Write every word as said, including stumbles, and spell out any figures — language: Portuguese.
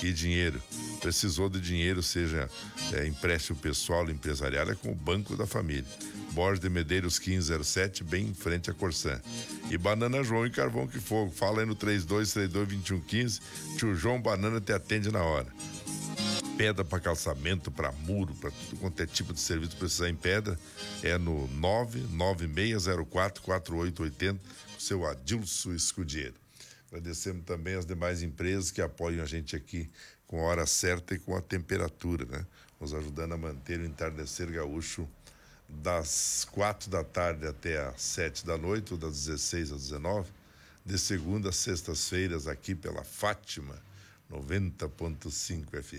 e dinheiro. Precisou de dinheiro, seja é, empréstimo pessoal ou empresarial, é com o Banco da Família. Borges de Medeiros quinze zero sete, bem em frente à Corsã. E Banana João e Carvão que Fogo. Fala aí no três dois três dois, dois um um cinco. Tio João Banana te atende na hora. Pedra para calçamento, para muro, para tudo quanto é tipo de serviço precisar em pedra, é no nove nove seis zero quatro quatro oito oito zero, com o seu Adilson Escudeiro. Agradecemos também as demais empresas que apoiam a gente aqui com a hora certa e com a temperatura, né? Nos ajudando a manter o entardecer gaúcho das quatro da tarde até às sete da noite, ou das dezesseis às dezenove, de segunda a sextas-feiras aqui pela Fátima noventa ponto cinco F M.